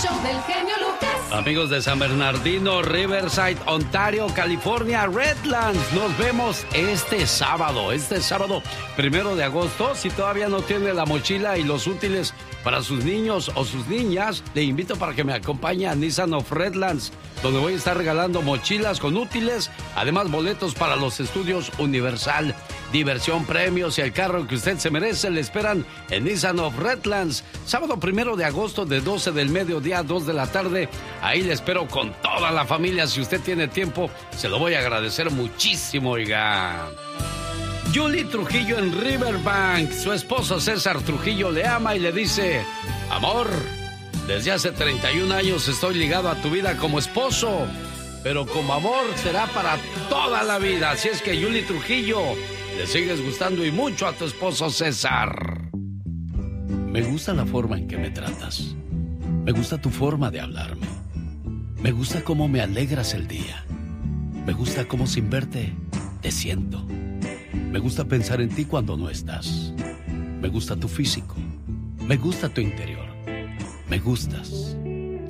show del genio Lucas. Amigos de San Bernardino, Riverside, Ontario, California, Redlands, nos vemos este sábado 1 de agosto. Si todavía no tiene la mochila y los útiles para sus niños o sus niñas, le invito para que me acompañe a Nissan of Redlands, donde voy a estar regalando mochilas con útiles, además boletos para los estudios Universal, diversión, premios y el carro que usted se merece. Le esperan en Nissan of Redlands, sábado 1 de agosto de 12 del mediodía a 2 de la tarde. Ahí le espero con toda la familia. Si usted tiene tiempo, se lo voy a agradecer muchísimo, oiga. Julie Trujillo en Riverbank. Su esposo César Trujillo le ama y le dice: amor, desde hace 31 años estoy ligado a tu vida como esposo, pero como amor será para toda la vida. Así es que, Julie Trujillo, le sigues gustando y mucho a tu esposo César. Me gusta la forma en que me tratas. Me gusta tu forma de hablarme. Me gusta cómo me alegras el día. Me gusta cómo sin verte te siento. Me gusta pensar en ti cuando no estás. Me gusta tu físico. Me gusta tu interior. Me gustas.